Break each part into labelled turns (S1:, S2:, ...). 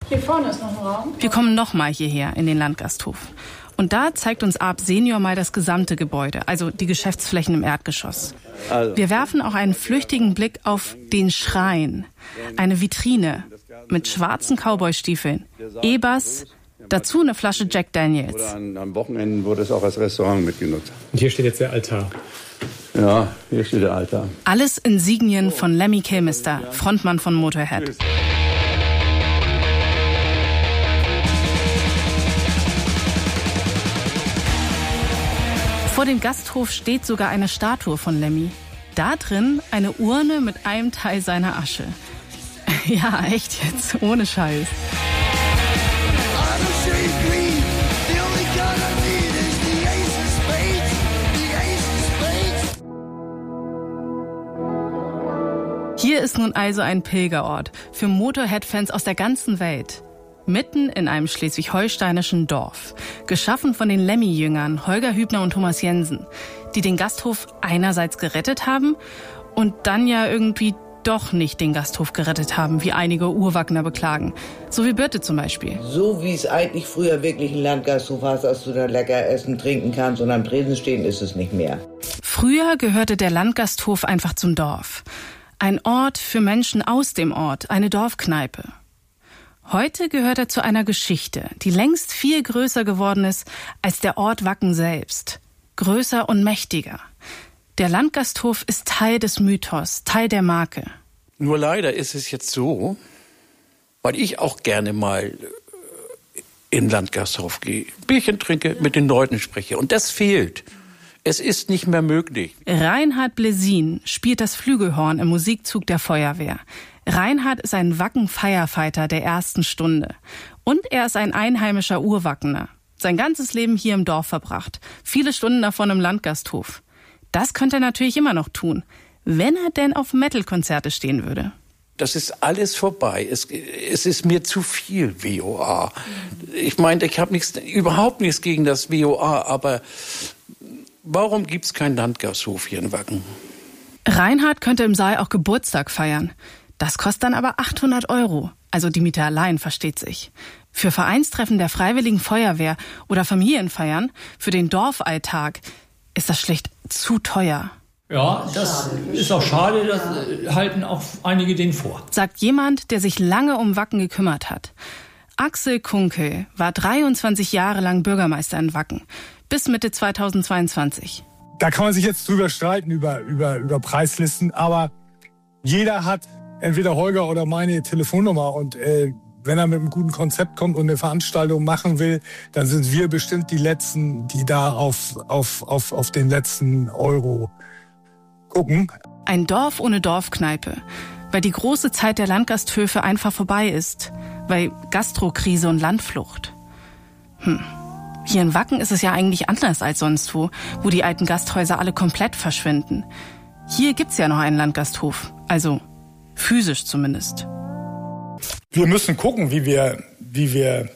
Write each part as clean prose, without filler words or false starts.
S1: Hier vorne ist noch ein Raum.
S2: Wir kommen nochmal hierher in den Landgasthof. Und da zeigt uns Arp Senior mal das gesamte Gebäude, also die Geschäftsflächen im Erdgeschoss. Wir werfen auch einen flüchtigen Blick auf den Schrein. Eine Vitrine mit schwarzen Cowboystiefeln, E-Bass, dazu eine Flasche Jack Daniels.
S3: Am Wochenende wurde es auch als Restaurant mitgenutzt.
S4: Und hier steht jetzt der Altar.
S3: Ja, hier steht der Altar.
S2: Alles Insignien von Lemmy Kilmister, Frontmann von Motorhead. Vor dem Gasthof steht sogar eine Statue von Lemmy. Da drin eine Urne mit einem Teil seiner Asche. Ja, echt jetzt, ohne Scheiß. Hier ist nun also ein Pilgerort für Motorhead-Fans aus der ganzen Welt. Mitten in einem schleswig-holsteinischen Dorf. Geschaffen von den Lemmy-Jüngern Holger Hübner und Thomas Jensen, die den Gasthof einerseits gerettet haben und dann ja irgendwie doch nicht den Gasthof gerettet haben, wie einige Urwagner beklagen. So wie Birte zum Beispiel.
S5: So wie es eigentlich früher wirklich ein Landgasthof war, dass du da lecker essen, trinken kannst und am Tresen stehen, ist es nicht mehr.
S2: Früher gehörte der Landgasthof einfach zum Dorf. Ein Ort für Menschen aus dem Ort, eine Dorfkneipe. Heute gehört er zu einer Geschichte, die längst viel größer geworden ist als der Ort Wacken selbst. Größer und mächtiger. Der Landgasthof ist Teil des Mythos, Teil der Marke.
S6: Nur leider ist es jetzt so, weil ich auch gerne mal in den Landgasthof gehe, Bierchen trinke, mit den Leuten spreche. Und das fehlt. Es ist nicht mehr möglich.
S2: Reinhard Blesin spielt das Flügelhorn im Musikzug der Feuerwehr. Reinhard ist ein Wacken-Firefighter der ersten Stunde. Und er ist ein einheimischer Urwackener. Sein ganzes Leben hier im Dorf verbracht. Viele Stunden davon im Landgasthof. Das könnte er natürlich immer noch tun, wenn er denn auf Metal-Konzerte stehen würde.
S6: Das ist alles vorbei. Es ist mir zu viel WOA. Ich meine, ich habe überhaupt nichts gegen das WOA, aber warum gibt's keinen Landgasthof hier in Wacken?
S2: Reinhard könnte im Saal auch Geburtstag feiern. Das kostet dann aber 800 €. Also die Miete allein, versteht sich. Für Vereinstreffen der Freiwilligen Feuerwehr oder Familienfeiern, für den Dorfalltag, ist das schlicht zu teuer.
S4: Ja, das ist auch schade, das halten auch einige denen vor.
S2: Sagt jemand, der sich lange um Wacken gekümmert hat. Axel Kunkel war 23 Jahre lang Bürgermeister in Wacken, bis Mitte 2022.
S7: Da kann man sich jetzt drüber streiten, über Preislisten, aber jeder hat entweder Holger oder meine Telefonnummer und wenn er mit einem guten Konzept kommt und eine Veranstaltung machen will, dann sind wir bestimmt die Letzten, die da auf den letzten Euro gucken.
S2: Ein Dorf ohne Dorfkneipe, weil die große Zeit der Landgasthöfe einfach vorbei ist, weil Gastrokrise und Landflucht. Hier in Wacken ist es ja eigentlich anders als sonst wo die alten Gasthäuser alle komplett verschwinden. Hier gibt's ja noch einen Landgasthof, also physisch zumindest.
S7: Wir müssen gucken, wie wir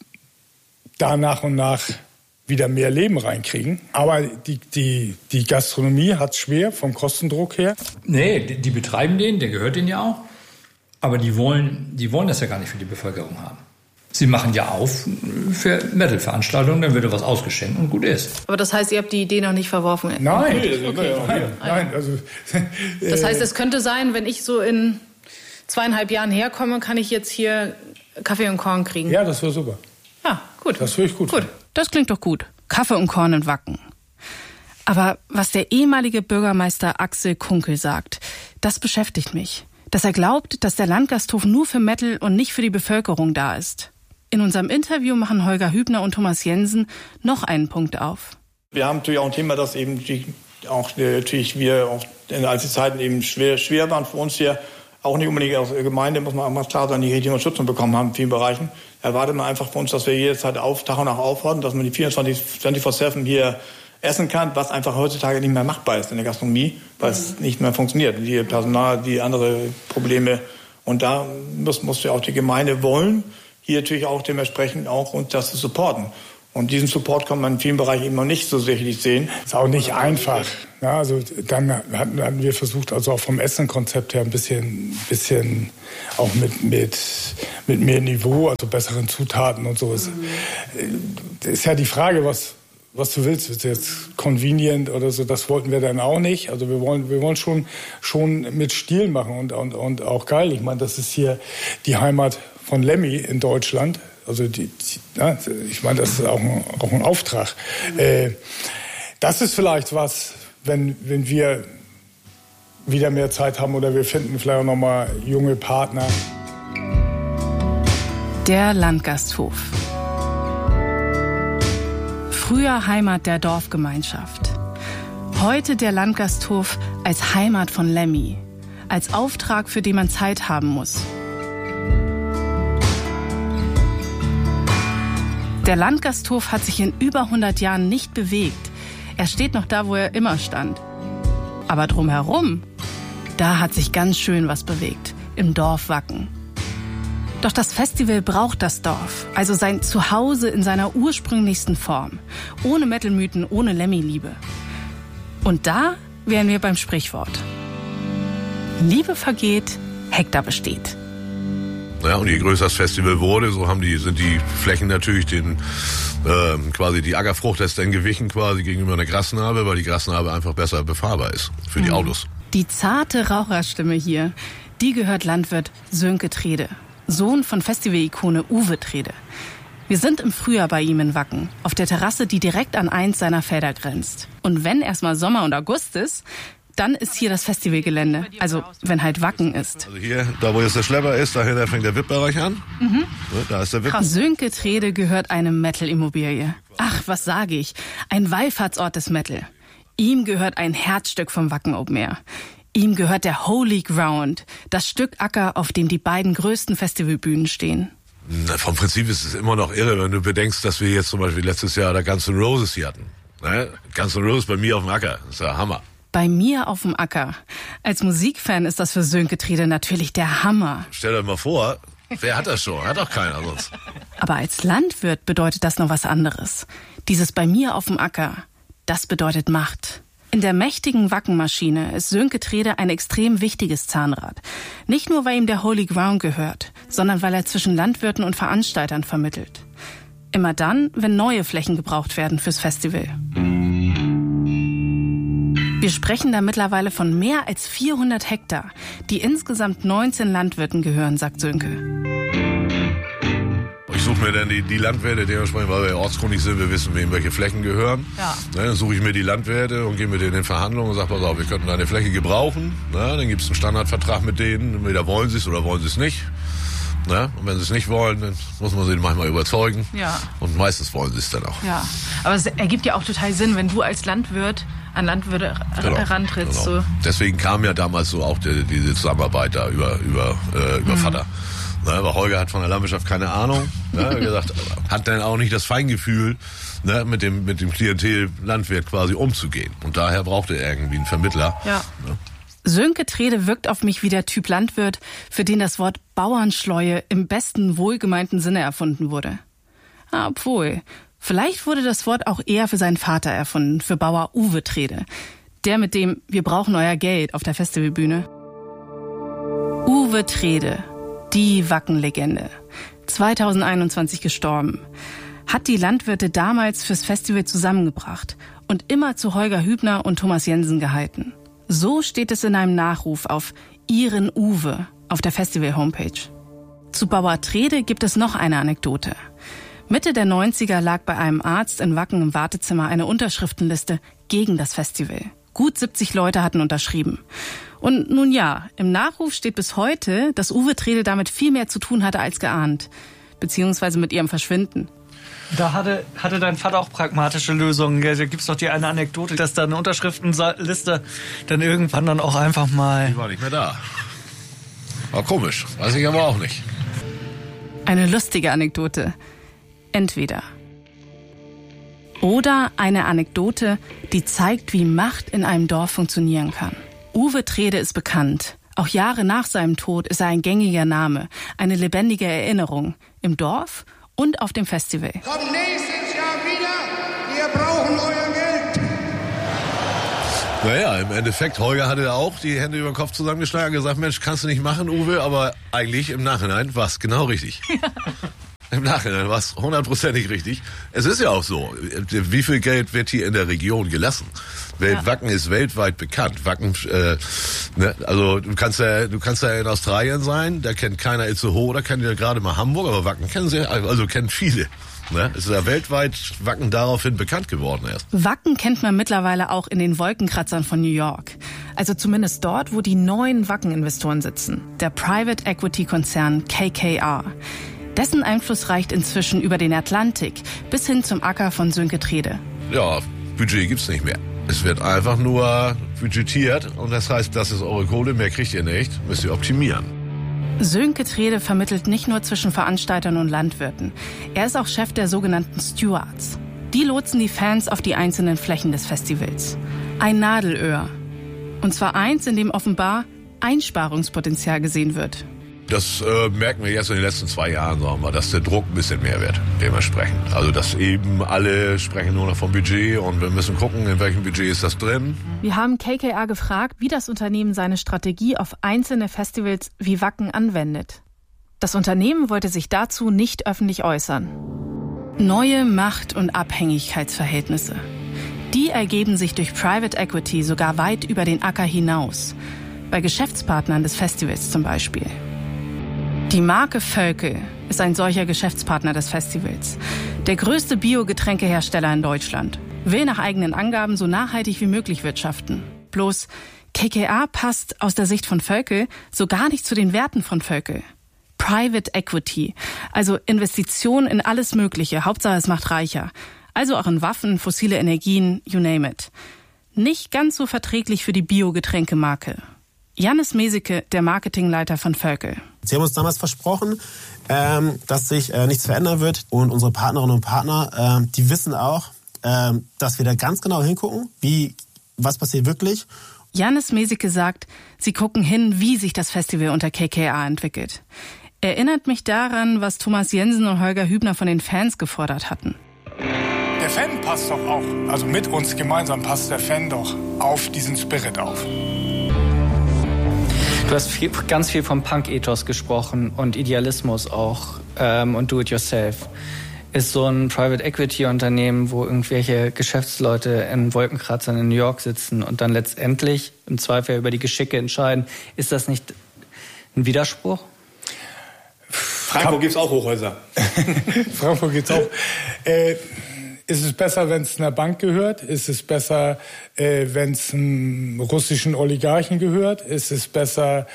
S7: da nach und nach wieder mehr Leben reinkriegen. Aber die Gastronomie hat's schwer vom Kostendruck her.
S4: Nee, die betreiben den, der gehört denen ja auch. Aber die wollen das ja gar nicht für die Bevölkerung haben. Sie machen ja auf für Metal-Veranstaltungen, dann wird was ausgeschenkt und gut ist.
S2: Aber das heißt, ihr habt die Idee noch nicht verworfen?
S7: Nein,
S2: Nein.
S7: Also,
S2: das heißt, es könnte sein, wenn ich so in 2,5 Jahren herkomme, kann ich jetzt hier Kaffee und Korn kriegen?
S7: Ja, das wäre super.
S2: Ja, gut.
S7: Das würde ich gut.
S2: Gut, das klingt doch gut. Kaffee und Korn in Wacken. Aber was der ehemalige Bürgermeister Axel Kunkel sagt, das beschäftigt mich. Dass er glaubt, dass der Landgasthof nur für Metal und nicht für die Bevölkerung da ist. In unserem Interview machen Holger Hübner und Thomas Jensen noch einen Punkt auf.
S8: Wir haben natürlich auch ein Thema, dass eben wir auch als die Zeiten eben schwer waren für uns hier, auch nicht unbedingt aus der Gemeinde, muss man auch mal klar sein, die richtige Unterstützung bekommen haben in vielen Bereichen. Erwartet man einfach von uns, dass wir jederzeit Tag und Nacht aufwarten, dass man die 24/7 hier essen kann, was einfach heutzutage nicht mehr machbar ist in der Gastronomie, weil es nicht mehr funktioniert. Die Personal, die andere Probleme. Und da muss ja auch die Gemeinde wollen, hier natürlich auch dementsprechend auch uns das zu supporten. Und diesen Support kann man in vielen Bereichen immer nicht so sicherlich sehen.
S7: Ist auch nicht einfach. Ja, also dann hatten wir versucht, also auch vom Essenkonzept her ein bisschen auch mit mehr Niveau, also besseren Zutaten und so. Ist ja die Frage, was du willst. Ist jetzt convenient oder so, das wollten wir dann auch nicht. Also wir wollen schon mit Stil machen und auch geil. Ich meine, das ist hier die Heimat von Lemmy in Deutschland. Also ich meine, das ist auch ein Auftrag. Das ist vielleicht was, wenn wir wieder mehr Zeit haben oder wir finden vielleicht auch noch mal junge Partner.
S2: Der Landgasthof. Früher Heimat der Dorfgemeinschaft. Heute der Landgasthof als Heimat von Lemmy. Als Auftrag, für den man Zeit haben muss. Der Landgasthof hat sich in über 100 Jahren nicht bewegt. Er steht noch da, wo er immer stand. Aber drumherum, da hat sich ganz schön was bewegt. Im Dorf Wacken. Doch das Festival braucht das Dorf, also sein Zuhause in seiner ursprünglichsten Form. Ohne Metal-Mythen, ohne Lemmy-Liebe. Und da wären wir beim Sprichwort. Liebe vergeht, Hektar besteht.
S1: Ja, und je größer das Festival wurde, so sind die Flächen natürlich quasi die Ackerfrucht ist dann gewichen quasi gegenüber einer Grasnarbe, weil die Grasnarbe einfach besser befahrbar ist für die Autos.
S2: Die zarte Raucherstimme hier, die gehört Landwirt Sönke Trede, Sohn von Festival-Ikone Uwe Trede. Wir sind im Frühjahr bei ihm in Wacken, auf der Terrasse, die direkt an eins seiner Felder grenzt. Und wenn erstmal Sommer und August ist, dann ist hier das Festivalgelände, also wenn halt Wacken ist.
S1: Also hier, da wo jetzt der Schlepper ist, dahinter fängt der VIP-Bereich an. Da ist der VIP.
S2: Sönke Trede gehört eine Metal-Immobilie. Ach, was sage ich, ein Wallfahrtsort des Metal. Ihm gehört ein Herzstück vom Wacken Open Air. Ihm gehört der Holy Ground, das Stück Acker, auf dem die beiden größten Festivalbühnen stehen.
S1: Na, vom Prinzip ist es immer noch irre, wenn du bedenkst, dass wir jetzt zum Beispiel letztes Jahr da Guns N' Roses hier hatten. Ne? Guns N' Roses bei mir auf dem Acker, das ist ja Hammer.
S2: Bei mir auf dem Acker. Als Musikfan ist das für Sönke Trede natürlich der Hammer.
S1: Stell dir mal vor, wer hat das schon? Hat doch keiner sonst.
S2: Aber als Landwirt bedeutet das noch was anderes. Dieses bei mir auf dem Acker, das bedeutet Macht. In der mächtigen Wackenmaschine ist Sönke Trede ein extrem wichtiges Zahnrad. Nicht nur, weil ihm der Holy Ground gehört, sondern weil er zwischen Landwirten und Veranstaltern vermittelt. Immer dann, wenn neue Flächen gebraucht werden fürs Festival. Wir sprechen da mittlerweile von mehr als 400 Hektar, die insgesamt 19 Landwirten gehören, sagt Sönke.
S1: Ich suche mir dann die Landwirte, dementsprechend, weil wir ja ortskundig sind, wir wissen, wem welche Flächen gehören. Ja. Dann suche ich mir die Landwirte und gehe mit denen in Verhandlungen und sage, pass auf, wir könnten deine Fläche gebrauchen. Dann gibt es einen Standardvertrag mit denen, entweder wollen sie es oder wollen sie es nicht. Und wenn sie es nicht wollen, dann muss man sie manchmal überzeugen. Ja. Und meistens wollen sie es dann auch.
S2: Ja. Aber es ergibt ja auch total Sinn, wenn du als Landwirt an Landwirte herantrittst. Genau. So.
S1: Deswegen kam ja damals so auch diese Zusammenarbeit da über Vater. Weil Holger hat von der Landwirtschaft keine Ahnung. Gesagt, hat dann auch nicht das Feingefühl, mit dem Klientel Landwirt quasi umzugehen. Und daher brauchte er irgendwie einen Vermittler. Ja.
S2: Sönke Trede wirkt auf mich wie der Typ Landwirt, für den das Wort Bauernschleue im besten wohlgemeinten Sinne erfunden wurde. Obwohl, vielleicht wurde das Wort auch eher für seinen Vater erfunden, für Bauer Uwe Trede. Der mit dem "Wir brauchen euer Geld" auf der Festivalbühne. Uwe Trede, die Wackenlegende. 2021 gestorben. Hat die Landwirte damals fürs Festival zusammengebracht und immer zu Holger Hübner und Thomas Jensen gehalten. So steht es in einem Nachruf auf Ihren Uwe auf der Festival-Homepage. Zu Bauer Trede gibt es noch eine Anekdote. Mitte der 90er lag bei einem Arzt in Wacken im Wartezimmer eine Unterschriftenliste gegen das Festival. Gut 70 Leute hatten unterschrieben. Und nun ja, im Nachruf steht bis heute, dass Uwe Trede damit viel mehr zu tun hatte als geahnt. Beziehungsweise mit ihrem Verschwinden.
S9: Da hatte dein Vater auch pragmatische Lösungen. Da gibt's doch die eine Anekdote, dass da eine Unterschriftenliste dann irgendwann dann auch einfach mal...
S1: Die war nicht mehr da. War komisch, weiß ich aber auch nicht.
S2: Eine lustige Anekdote. Entweder. Oder eine Anekdote, die zeigt, wie Macht in einem Dorf funktionieren kann. Uwe Trede ist bekannt. Auch Jahre nach seinem Tod ist er ein gängiger Name, eine lebendige Erinnerung. Im Dorf und auf dem Festival.
S10: Komm nächstes Jahr wieder, wir brauchen euer Geld.
S1: Naja, im Endeffekt, Holger hatte auch die Hände über den Kopf zusammengeschlagen und gesagt, Mensch, kannst du nicht machen, Uwe, aber eigentlich im Nachhinein war es genau richtig. Im Nachhinein war es 100%ig richtig. Es ist ja auch so, wie viel Geld wird hier in der Region gelassen? Wacken ist weltweit bekannt. Wacken, also du kannst ja in Australien sein, da kennt keiner Itzehoe, da kennt ja gerade mal Hamburg, aber Wacken kennen viele. Ne? Es ist ja weltweit Wacken daraufhin bekannt geworden erst.
S2: Wacken kennt man mittlerweile auch in den Wolkenkratzern von New York. Also zumindest dort, wo die neuen Wacken-Investoren sitzen. Der Private Equity Konzern KKR. Dessen Einfluss reicht inzwischen über den Atlantik bis hin zum Acker von Sönke Trede.
S1: Ja, Budget gibt's nicht mehr. Es wird einfach nur budgetiert und das heißt, das ist eure Kohle, mehr kriegt ihr nicht, müsst ihr optimieren.
S2: Sönke Trede vermittelt nicht nur zwischen Veranstaltern und Landwirten. Er ist auch Chef der sogenannten Stewards. Die lotsen die Fans auf die einzelnen Flächen des Festivals. Ein Nadelöhr. Und zwar eins, in dem offenbar Einsparungspotenzial gesehen wird.
S1: Das merken wir jetzt in den letzten 2 Jahren, sagen wir, dass der Druck ein bisschen mehr wird, dementsprechend. Also dass eben alle sprechen nur noch vom Budget und wir müssen gucken, in welchem Budget ist das drin.
S2: Wir haben KKR gefragt, wie das Unternehmen seine Strategie auf einzelne Festivals wie Wacken anwendet. Das Unternehmen wollte sich dazu nicht öffentlich äußern. Neue Macht- und Abhängigkeitsverhältnisse. Die ergeben sich durch Private Equity sogar weit über den Acker hinaus. Bei Geschäftspartnern des Festivals zum Beispiel. Die Marke Völkel ist ein solcher Geschäftspartner des Festivals. Der größte Biogetränkehersteller in Deutschland. Will nach eigenen Angaben so nachhaltig wie möglich wirtschaften. Bloß KKR passt aus der Sicht von Völkel so gar nicht zu den Werten von Völkel. Private Equity, also Investitionen in alles Mögliche, Hauptsache es macht reicher. Also auch in Waffen, fossile Energien, you name it. Nicht ganz so verträglich für die Biogetränkemarke. Jannis Meseke, der Marketingleiter von Völkel.
S11: Sie haben uns damals versprochen, dass sich nichts verändern wird. Und unsere Partnerinnen und Partner, die wissen auch, dass wir da ganz genau hingucken, was passiert wirklich.
S2: Jannis Meseke sagt, sie gucken hin, wie sich das Festival unter KKR entwickelt. Erinnert mich daran, was Thomas Jensen und Holger Hübner von den Fans gefordert hatten.
S7: Der Fan passt doch auch, also mit uns gemeinsam passt der Fan doch auf diesen Spirit auf.
S9: Du hast ganz viel vom Punk-Ethos gesprochen und Idealismus auch und Do-it-yourself. Ist so ein Private-Equity-Unternehmen, wo irgendwelche Geschäftsleute in Wolkenkratzern in New York sitzen und dann letztendlich im Zweifel über die Geschicke entscheiden, ist das nicht ein Widerspruch?
S8: Frankfurt gibt es auch Hochhäuser.
S7: Frankfurt gibt es auch. Ist es besser, wenn es einer Bank gehört? Ist es besser, wenn es einem russischen Oligarchen gehört? Ist es besser,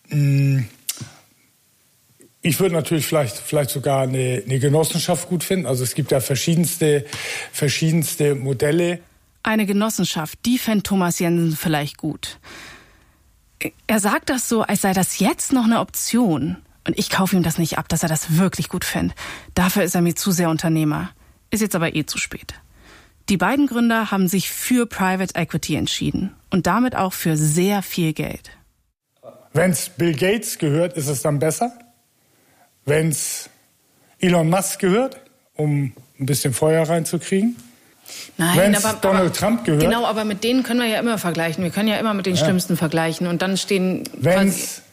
S7: ich würde natürlich vielleicht sogar eine Genossenschaft gut finden. Also es gibt ja verschiedenste Modelle.
S2: Eine Genossenschaft, die fände Thomas Jensen vielleicht gut. Er sagt das so, als sei das jetzt noch eine Option. Und ich kaufe ihm das nicht ab, dass er das wirklich gut fände. Dafür ist er mir zu sehr Unternehmer. Ist jetzt aber zu spät. Die beiden Gründer haben sich für Private Equity entschieden und damit auch für sehr viel Geld.
S7: Wenn es Bill Gates gehört, ist es dann besser? Wenn es Elon Musk gehört, um ein bisschen Feuer reinzukriegen?
S2: Nein,
S7: wenn es Donald Trump gehört?
S2: Genau, aber mit denen können wir ja immer vergleichen. Wir können ja immer mit den Schlimmsten vergleichen. Und dann stehen...
S7: Wenn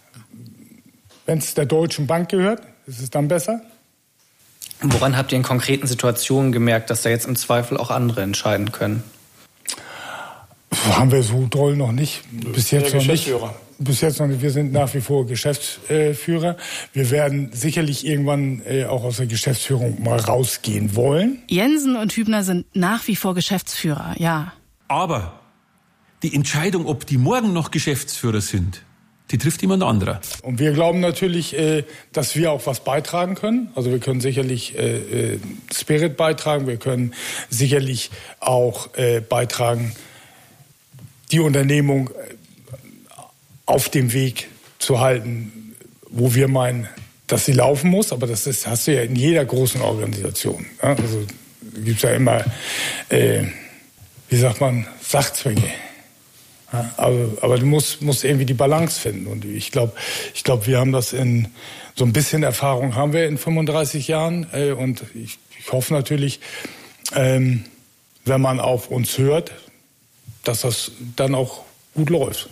S7: es der Deutschen Bank gehört, ist es dann besser?
S9: Woran habt ihr in konkreten Situationen gemerkt, dass da jetzt im Zweifel auch andere entscheiden können?
S7: Haben wir so doll noch nicht. Bis jetzt noch nicht. Wir sind nach wie vor Geschäftsführer. Wir werden sicherlich irgendwann auch aus der Geschäftsführung mal rausgehen wollen.
S2: Jensen und Hübner sind nach wie vor Geschäftsführer, ja.
S12: Aber die Entscheidung, ob die morgen noch Geschäftsführer sind, die trifft jemand anderer.
S7: Und wir glauben natürlich, dass wir auch was beitragen können. Also wir können sicherlich Spirit beitragen. Wir können sicherlich auch beitragen, die Unternehmung auf dem Weg zu halten, wo wir meinen, dass sie laufen muss. Aber hast du ja in jeder großen Organisation. Ja? Also gibt es ja immer, Sachzwänge. Ja, aber du musst irgendwie die Balance finden. Und ich glaube, wir haben das so ein bisschen Erfahrung haben wir in 35 Jahren. Und ich hoffe natürlich, wenn man auf uns hört, dass das dann auch gut läuft.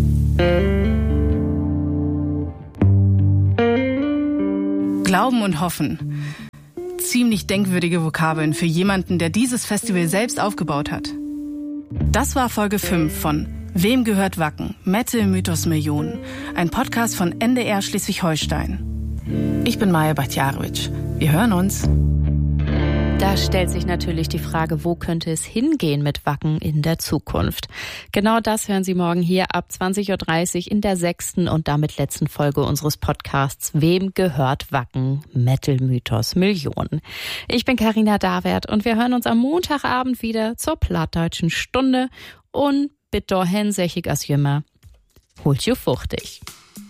S2: Glauben und hoffen. Ziemlich denkwürdige Vokabeln für jemanden, der dieses Festival selbst aufgebaut hat. Das war Folge 5 von Wem gehört Wacken? Metal Mythos Millionen. Ein Podcast von NDR Schleswig-Holstein. Ich bin Maja Bachtjarowitsch. Wir hören uns.
S13: Da stellt sich natürlich die Frage, wo könnte es hingehen mit Wacken in der Zukunft? Genau das hören Sie morgen hier ab 20.30 Uhr in der 6. und damit letzten Folge unseres Podcasts Wem gehört Wacken? Metal Mythos Millionen. Ich bin Carina Dawert und wir hören uns am Montagabend wieder zur Plattdeutschen Stunde und bitte hen sechig as jümmer. Holt ju fuchtig.